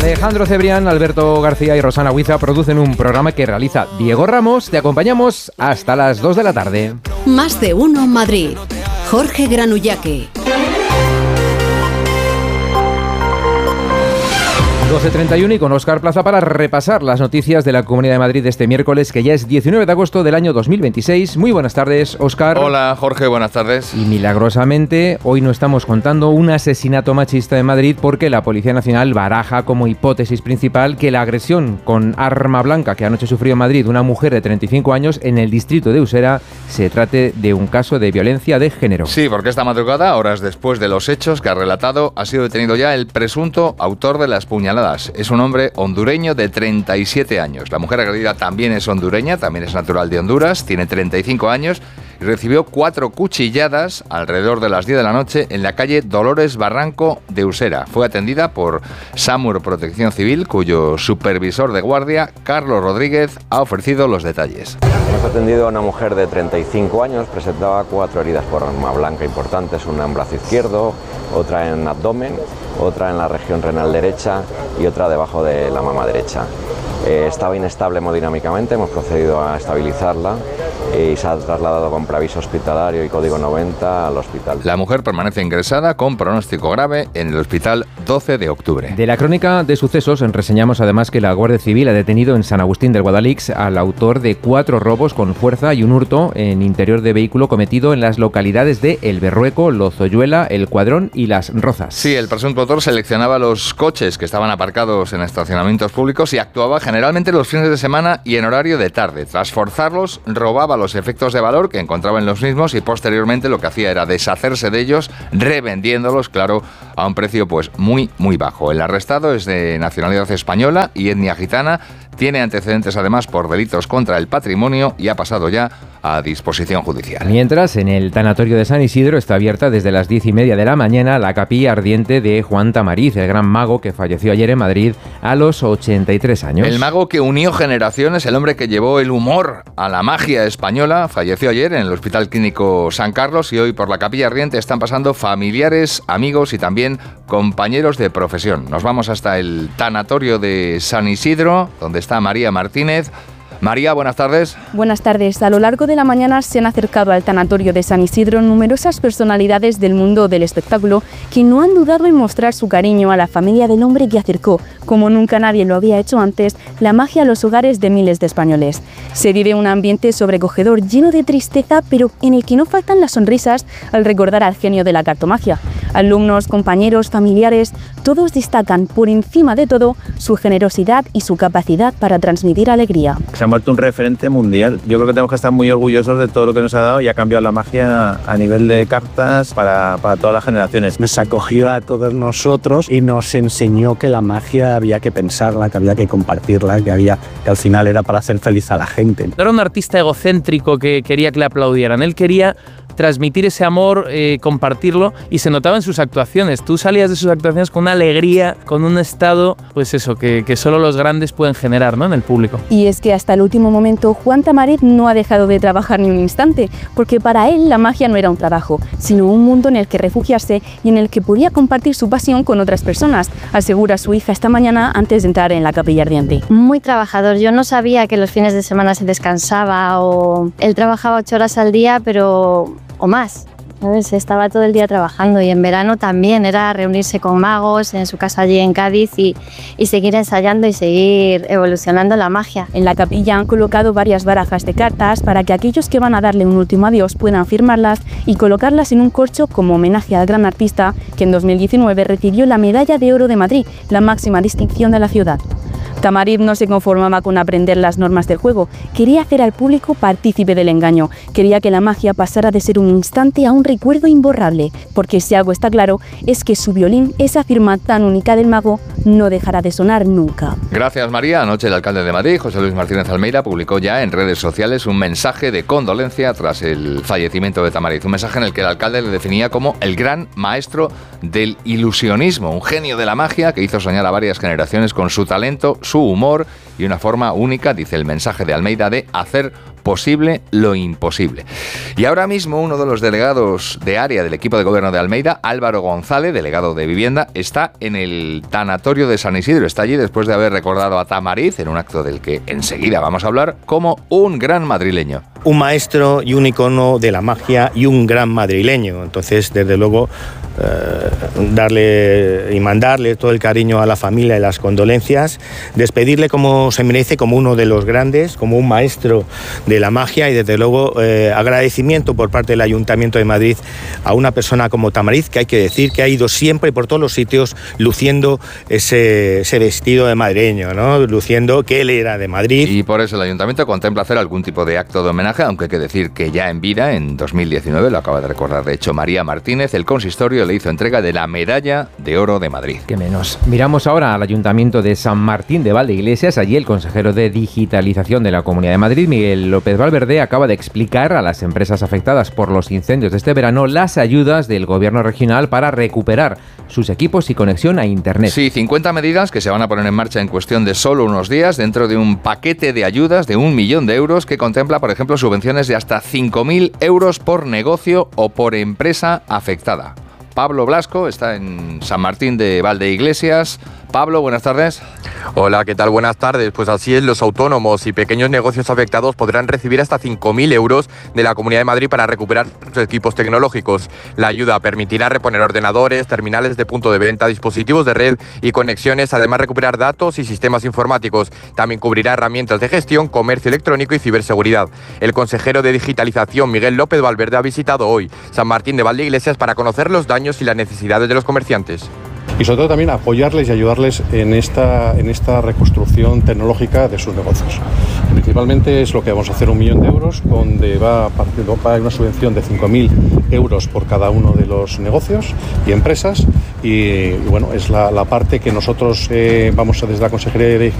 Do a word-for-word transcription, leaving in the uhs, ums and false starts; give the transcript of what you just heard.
Alejandro Cebrián, Alberto García y Rosana Huiza producen un programa que realiza Diego Ramos. Te acompañamos hasta las dos de la tarde. Más de uno Madrid. Jorge Granullaque. doce treinta y uno y con Óscar Plaza para repasar las noticias de la Comunidad de Madrid de este miércoles, que ya es diecinueve de agosto del año dos mil veintiséis. Muy buenas tardes, Óscar. Hola, Jorge, buenas tardes. Y milagrosamente, hoy no estamos contando un asesinato machista en Madrid porque la Policía Nacional baraja como hipótesis principal que la agresión con arma blanca que anoche sufrió en Madrid una mujer de treinta y cinco años en el distrito de Usera se trate de un caso de violencia de género. Sí, porque esta madrugada, horas después de los hechos que ha relatado, ha sido detenido ya el presunto autor de las puñaladas. Es un hombre hondureño de treinta y siete años. La mujer agredida también es hondureña, también es natural de Honduras, tiene treinta y cinco años y recibió cuatro cuchilladas alrededor de las diez de la noche en la calle Dolores Barranco de Usera. Fue atendida por SAMUR Protección Civil, cuyo supervisor de guardia, Carlos Rodríguez, ha ofrecido los detalles. Hemos atendido a una mujer de treinta y cinco años, presentaba cuatro heridas por arma blanca importantes, una en brazo izquierdo, otra en abdomen, otra en la región renal derecha y otra debajo de la mama derecha. Eh, estaba inestable hemodinámicamente, hemos procedido a estabilizarla y se ha trasladado con preaviso hospitalario y código noventa al hospital. La mujer permanece ingresada con pronóstico grave en el hospital doce de octubre. De la crónica de sucesos reseñamos además que la Guardia Civil ha detenido en San Agustín del Guadalix al autor de cuatro robos con fuerza y un hurto en interior de vehículo cometido en las localidades de El Berrueco, Lozoyuela, El Cuadrón y Las Rozas. Sí, el presunto autor seleccionaba los coches que estaban aparcados en estacionamientos públicos y actuaba generalmente los fines de semana y en horario de tarde. Tras forzarlos, robaba los efectos de valor que encontraba en los mismos y posteriormente lo que hacía era deshacerse de ellos, revendiéndolos, claro, a un precio pues muy, muy bajo. El arrestado es de nacionalidad española y etnia gitana, tiene antecedentes además por delitos contra el patrimonio y ha pasado ya a disposición judicial. Mientras, en el tanatorio de San Isidro está abierta desde las diez y media de la mañana la capilla ardiente de Juan Tamariz, el gran mago que falleció ayer en Madrid a los ochenta y tres años. El mago que unió generaciones, el hombre que llevó el humor a la magia española, falleció ayer en el Hospital Clínico San Carlos y hoy por la capilla ardiente están pasando familiares, amigos y también compañeros de profesión. Nos vamos hasta el tanatorio de San Isidro, donde está María Martínez. María, buenas tardes. Buenas tardes. A lo largo de la mañana se han acercado al tanatorio de San Isidro numerosas personalidades del mundo del espectáculo que no han dudado en mostrar su cariño a la familia del hombre que acercó, como nunca nadie lo había hecho antes, la magia a los hogares de miles de españoles. Se vive un ambiente sobrecogedor lleno de tristeza, pero en el que no faltan las sonrisas al recordar al genio de la cartomagia. Alumnos, compañeros, familiares, todos destacan por encima de todo su generosidad y su capacidad para transmitir alegría. Se ha vuelto un referente mundial. Yo creo que tenemos que estar muy orgullosos de todo lo que nos ha dado y ha cambiado la magia a nivel de cartas para, para todas las generaciones. Nos acogió a todos nosotros y nos enseñó que la magia había que pensarla, que había que compartirla, que, había, que al final era para hacer feliz a la gente. No era un artista egocéntrico que quería que le aplaudieran, él quería transmitir ese amor, eh, compartirlo, y se notaba en sus actuaciones. Tú salías de sus actuaciones con una alegría, con un estado, pues eso, que, que solo los grandes pueden generar, ¿no?, en el público. Y es que hasta el último momento Juan Tamariz no ha dejado de trabajar ni un instante, porque para él la magia no era un trabajo, sino un mundo en el que refugiarse y en el que podía compartir su pasión con otras personas, asegura su hija esta mañana antes de entrar en la capilla ardiente. Muy trabajador. Yo no sabía que los fines de semana se descansaba o él trabajaba ocho horas al día, pero o más. ¿Sabes? Estaba todo el día trabajando y en verano también era reunirse con magos en su casa allí en Cádiz y, y seguir ensayando y seguir evolucionando la magia. En la capilla han colocado varias barajas de cartas para que aquellos que van a darle un último adiós puedan firmarlas y colocarlas en un corcho como homenaje al gran artista que en dos mil diecinueve recibió la Medalla de Oro de Madrid, la máxima distinción de la ciudad. Tamariz no se conformaba con aprender las normas del juego, quería hacer al público partícipe del engaño, quería que la magia pasara de ser un instante a un recuerdo imborrable, porque si algo está claro es que su violín, esa firma tan única del mago, no dejará de sonar nunca. Gracias, María. Anoche el alcalde de Madrid, José Luis Martínez Almeida, publicó ya en redes sociales un mensaje de condolencia tras el fallecimiento de Tamariz, un mensaje en el que el alcalde le definía como el gran maestro del ilusionismo, un genio de la magia que hizo soñar a varias generaciones con su talento, su humor y una forma única, dice el mensaje de Almeida, de hacer posible lo imposible. Y ahora mismo uno de los delegados de área del equipo de gobierno de Almeida, Álvaro González, delegado de vivienda, está en el tanatorio de San Isidro. Está allí después de haber recordado a Tamariz en un acto del que enseguida vamos a hablar como un gran madrileño. Un maestro y un icono de la magia y un gran madrileño. Entonces, desde luego, eh, darle y mandarle todo el cariño a la familia y las condolencias, despedirle como se merece, como uno de los grandes, como un maestro de la magia y, desde luego, eh, agradecimiento por parte del Ayuntamiento de Madrid a una persona como Tamariz, que hay que decir que ha ido siempre por todos los sitios luciendo ese, ese vestido de madrileño, ¿no? Luciendo que él era de Madrid. Y por eso el Ayuntamiento contempla hacer algún tipo de acto de homenaje, aunque hay que decir que ya en vida, en dos mil diecinueve, lo acaba de recordar de hecho María Martínez, el consistorio le hizo entrega de la Medalla de Oro de Madrid. Qué menos. Miramos ahora al Ayuntamiento de San Martín de Valdeiglesias. Allí el consejero de Digitalización de la Comunidad de Madrid, Miguel López Valverde, acaba de explicar a las empresas afectadas por los incendios de este verano las ayudas del gobierno regional para recuperar sus equipos y conexión a Internet. Sí, cincuenta medidas que se van a poner en marcha en cuestión de solo unos días dentro de un paquete de ayudas de un millón de euros que contempla, por ejemplo, subvenciones de hasta cinco mil euros por negocio o por empresa afectada. Pablo Blasco está en San Martín de Valdeiglesias. Pablo, buenas tardes. Hola, ¿qué tal? Buenas tardes. Pues así es, los autónomos y pequeños negocios afectados podrán recibir hasta cinco mil euros de la Comunidad de Madrid para recuperar sus equipos tecnológicos. La ayuda permitirá reponer ordenadores, terminales de punto de venta, dispositivos de red y conexiones, además recuperar datos y sistemas informáticos. También cubrirá herramientas de gestión, comercio electrónico y ciberseguridad. El consejero de Digitalización, Miguel López Valverde, ha visitado hoy San Martín de Valdeiglesias para conocer los daños y las necesidades de los comerciantes. Y sobre todo también apoyarles y ayudarles en esta, en esta reconstrucción tecnológica de sus negocios. Principalmente es lo que vamos a hacer, un millón de euros, donde va a partir va a haber una subvención de cinco mil euros por cada uno de los negocios y empresas. Y, y bueno, es la, la parte que nosotros eh, vamos a, desde la Consejería de